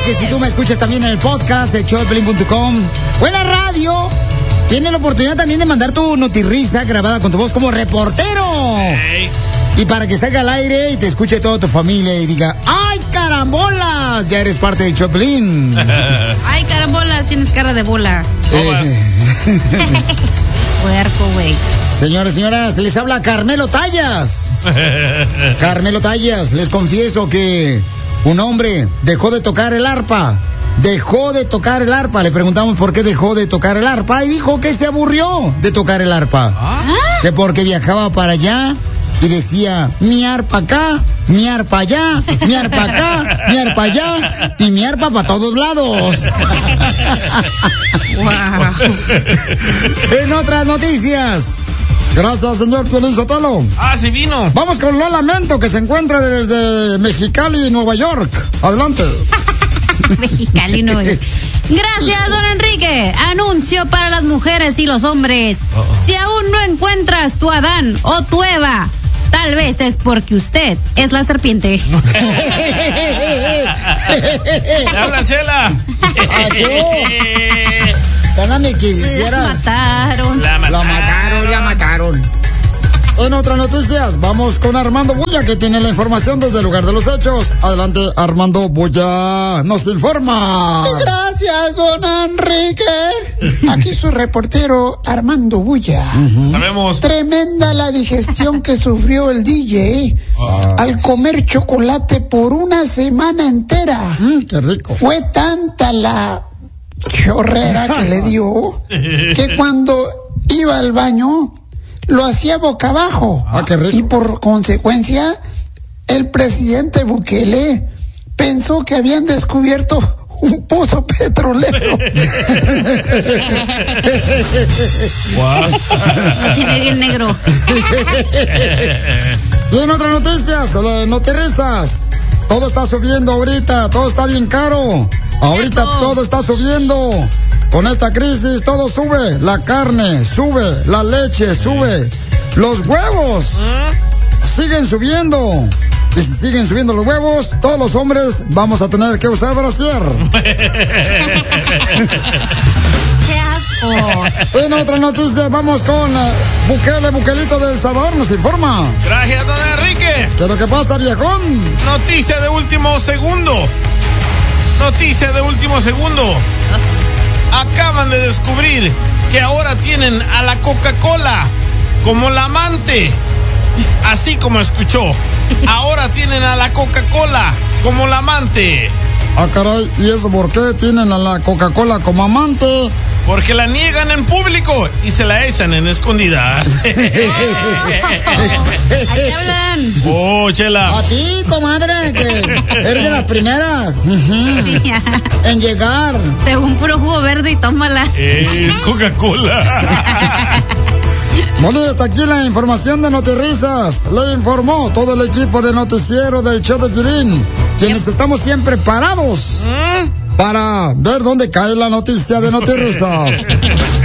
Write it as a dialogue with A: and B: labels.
A: que si tú me escuchas también en el podcast, el showdepiolín.com o en la radio, tienes la oportunidad también de mandar tu notirrisa grabada con tu voz como reportero. Hey. Y para que salga al aire y te escuche toda tu familia y diga, ¡ay, carambolas! Ya eres parte del Choplin.
B: ¡Ay, carambolas! Tienes cara de bola. Puerco, güey.
A: Señores, señoras, les habla Carmelo Tallas. Carmelo Tallas, les confieso que un hombre dejó de tocar el arpa. Dejó de tocar el arpa. Le preguntamos por qué dejó de tocar el arpa y dijo que se aburrió de tocar el arpa. Que porque viajaba para allá y decía, mi arpa acá, mi arpa allá, mi arpa acá, mi arpa allá y mi arpa para todos lados. Wow. En otras noticias. Gracias, señor Piolín Sotelo.
C: Sí vino.
A: Vamos con Lola Mento, que se encuentra desde Mexicali, Nueva York. Adelante.
B: Mexicali, Nueva York. Gracias, don Enrique. Anuncio para las mujeres y los hombres. Si aún no encuentras tu Adán o tu Eva, tal vez es porque usted es la serpiente.
C: ¡Se habla, Chela!
A: Cándame que quisieras.
B: La
A: mataron. En otras noticias, vamos con Armando Bulla, que tiene la información desde el lugar de los hechos. Adelante, Armando Bulla nos informa.
D: Gracias, don Enrique. Aquí su reportero, Armando Bulla.
C: Sabemos.
D: Tremenda la digestión que sufrió el DJ al comer chocolate por una semana entera.
A: Qué rico.
D: Fue tanta la chorrera que le dio que cuando iba al baño lo hacía boca abajo.
A: Qué rico.
D: Y por consecuencia el presidente Bukele pensó que habían descubierto un pozo petrolero.
B: Lo tiene bien negro.
A: Y en otras noticias, notirrisas, todo está subiendo ahorita, todo está bien caro. Ahorita todo está subiendo. Con esta crisis todo sube. La carne sube, la leche sube, los huevos siguen subiendo. Y si siguen subiendo los huevos, todos los hombres vamos a tener que usar brasier.
B: ¡Qué asco!
A: En otras noticias vamos con Bukelito de El Salvador, nos informa.
C: Gracias, don Enrique.
A: ¿Qué es lo que pasa, viejón?
C: Noticia de último segundo. Acaban de descubrir que ahora tienen a la Coca-Cola como la amante. Así como escuchó. Ahora tienen a la Coca-Cola como la amante.
A: Caray, ¿y eso por qué tienen a la Coca-Cola como amante?
C: Porque la niegan en público y se la echan en escondidas.
B: Ahí hablan.
C: Chela.
A: A ti, comadre, que eres de las primeras en llegar.
B: Según puro jugo verde y tómala.
C: Es Coca-Cola.
A: Bueno, hasta aquí la información de Notirrisas. Le informó todo el equipo de noticiero del show de Piolín, quienes estamos siempre parados para ver dónde cae la noticia de Notirrisas.